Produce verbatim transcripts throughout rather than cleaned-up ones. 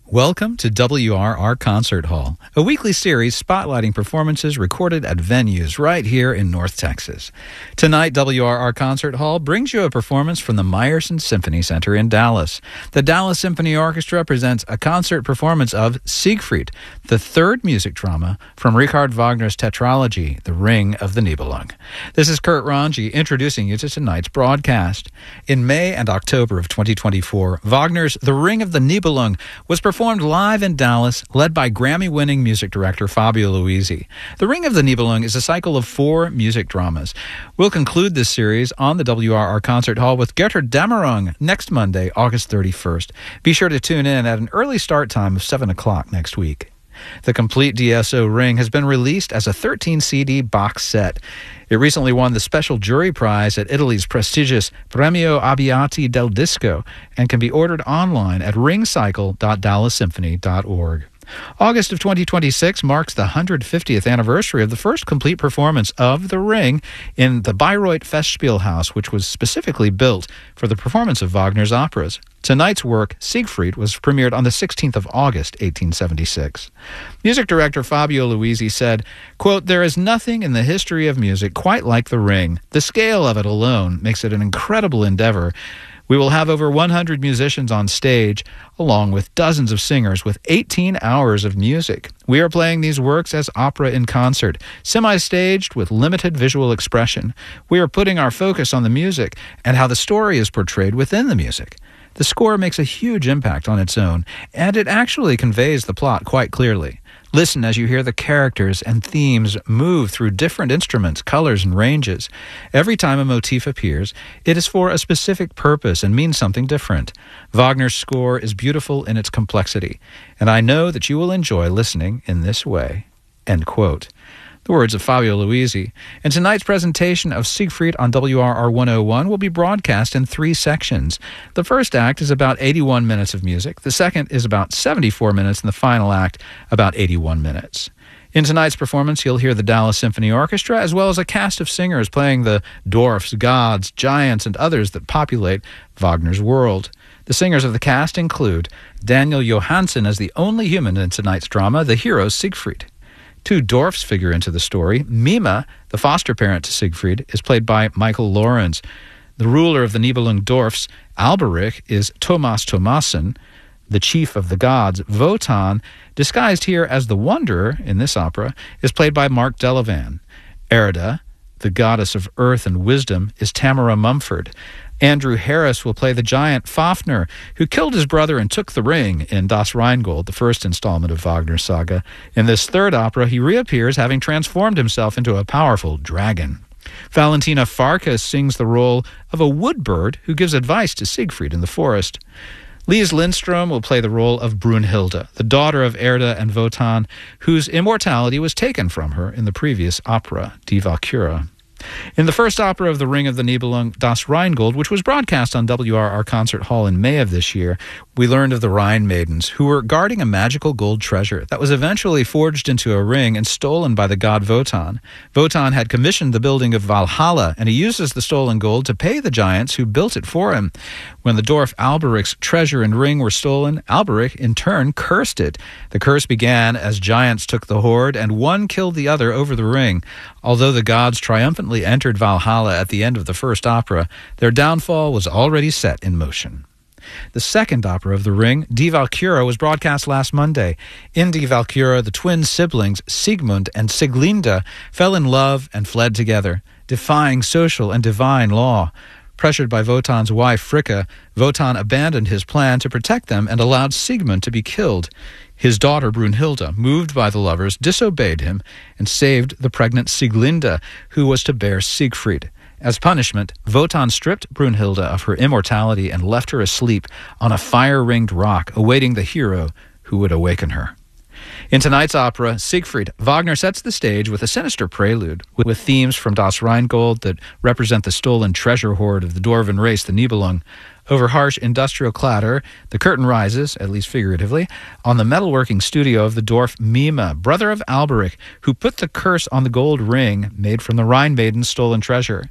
Welcome to W R R Concert Hall, a weekly series spotlighting performances recorded at venues right here in North Texas. Tonight, W R R Concert Hall brings you a performance from the Meyerson Symphony Center in Dallas. The Dallas Symphony Orchestra presents a concert performance of Siegfried, the third music drama from Richard Wagner's tetralogy, The Ring of the Nibelung. This is Kurt Ranji introducing you to tonight's broadcast. In May and October of twenty twenty-four, Wagner's The Ring of the Nibelung was performed Performed live in Dallas, led by Grammy-winning music director Fabio Luisi. The Ring of the Nibelung is a cycle of four music dramas. We'll conclude this series on the W R R Concert Hall with Götterdämmerung next Monday, August thirty-first. Be sure to tune in at an early start time of seven o'clock next week. The complete D S O Ring has been released as a thirteen C D box set. It recently won the Special Jury Prize at Italy's prestigious Premio Abbiati del Disco and can be ordered online at ring cycle dot dallas symphony dot org. August of twenty twenty-six marks the one hundred fiftieth anniversary of the first complete performance of The Ring in the Bayreuth Festspielhaus, which was specifically built for the performance of Wagner's operas. Tonight's work, Siegfried, was premiered on the sixteenth of August, eighteen seventy-six. Music director Fabio Luisi said, quote, "There is nothing in the history of music quite like The Ring. The scale of it alone makes it an incredible endeavor. We will have over one hundred musicians on stage, along with dozens of singers with eighteen hours of music. We are playing these works as opera in concert, semi-staged with limited visual expression. We are putting our focus on the music and how the story is portrayed within the music. The score makes a huge impact on its own, and it actually conveys the plot quite clearly. Listen as you hear the characters and themes move through different instruments, colors, and ranges. Every time a motif appears, it is for a specific purpose and means something different. Wagner's score is beautiful in its complexity, and I know that you will enjoy listening in this way." End quote. The words of Fabio Luisi. And tonight's presentation of Siegfried on W R R one oh one will be broadcast in three sections. The first act is about eighty-one minutes of music. The second is about seventy-four minutes, and the final act about eighty-one minutes. In tonight's performance, you'll hear the Dallas Symphony Orchestra, as well as a cast of singers playing the dwarfs, gods, giants, and others that populate Wagner's world. The singers of the cast include Daniel Johansson as the only human in tonight's drama, the hero Siegfried. Two dwarfs figure into the story. Mima, the foster parent to Siegfried, is played by Michael Lorenz. The ruler of the Nibelung dwarfs, Alberich, is Thomas Thomassen. The chief of the gods, Wotan, disguised here as the Wanderer in this opera, is played by Mark Delavan. Erda, the goddess of earth and wisdom, is Tamara Mumford. Andrew Harris will play the giant Fafnir, who killed his brother and took the ring in Das Rheingold, the first installment of Wagner's saga. In this third opera, he reappears having transformed himself into a powerful dragon. Valentina Farkas sings the role of a wood bird who gives advice to Siegfried in the forest. Lise Lindstrom will play the role of Brunhilde, the daughter of Erda and Wotan, whose immortality was taken from her in the previous opera, Die Walküre. In the first opera of The Ring of the Nibelung, Das Rheingold, which was broadcast on W R R Concert Hall in May of this year, we learned of the Rhine maidens who were guarding a magical gold treasure that was eventually forged into a ring and stolen by the god Wotan. Wotan had commissioned the building of Valhalla, and he uses the stolen gold to pay the giants who built it for him. When the dwarf Alberich's treasure and ring were stolen, Alberich in turn cursed it. The curse began as giants took the hoard, and one killed the other over the ring. Although the gods triumphantly entered Valhalla at the end of the first opera, their downfall was already set in motion. The second opera of The Ring, Die Walküre, was broadcast last Monday. In Die Walküre, the twin siblings Siegmund and Sieglinde fell in love and fled together, defying social and divine law. Pressured by Wotan's wife Fricka, Wotan abandoned his plan to protect them and allowed Siegmund to be killed. His daughter Brunhilde, moved by the lovers, disobeyed him and saved the pregnant Sieglinde, who was to bear Siegfried. As punishment, Wotan stripped Brunhilde of her immortality and left her asleep on a fire-ringed rock, awaiting the hero who would awaken her. In tonight's opera, Siegfried, Wagner sets the stage with a sinister prelude, with themes from Das Rheingold that represent the stolen treasure hoard of the dwarven race, the Nibelung. Over harsh industrial clatter, the curtain rises, at least figuratively, on the metalworking studio of the dwarf Mima, brother of Alberich, who put the curse on the gold ring made from the Rhine maiden's stolen treasure.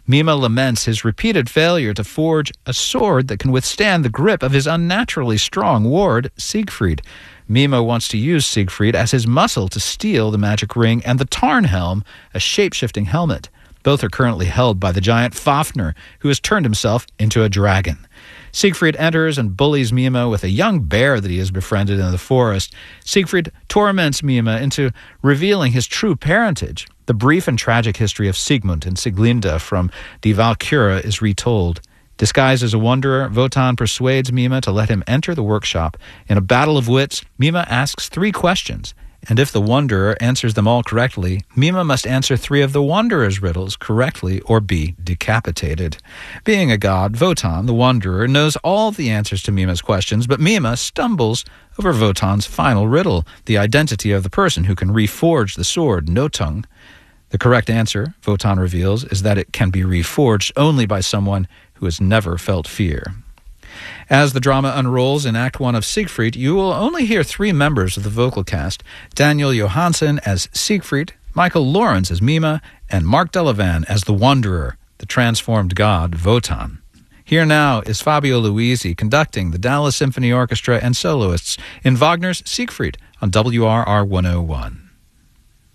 Mime laments his repeated failure to forge a sword that can withstand the grip of his unnaturally strong ward, Siegfried. Mime wants to use Siegfried as his muscle to steal the magic ring and the Tarnhelm, a shape-shifting helmet. Both are currently held by the giant Fafnir, who has turned himself into a dragon. Siegfried enters and bullies Mime with a young bear that he has befriended in the forest. Siegfried torments Mime into revealing his true parentage. The brief and tragic history of Sigmund and Sieglinde from Die Walküre is retold. Disguised as a wanderer, Wotan persuades Mime to let him enter the workshop. In a battle of wits, Mime asks three questions, and if the wanderer answers them all correctly, Mime must answer three of the wanderer's riddles correctly or be decapitated. Being a god, Wotan, the wanderer, knows all the answers to Mime's questions, but Mime stumbles over Wotan's final riddle, the identity of the person who can reforge the sword, Notung. The correct answer, Wotan reveals, is that it can be reforged only by someone who has never felt fear. As the drama unrolls in Act One of Siegfried, you will only hear three members of the vocal cast: Daniel Johansson as Siegfried, Michael Lawrence as Mime, and Mark Delavan as the Wanderer, the transformed god Wotan. Here now is Fabio Luisi conducting the Dallas Symphony Orchestra and soloists in Wagner's Siegfried on W R R one oh one.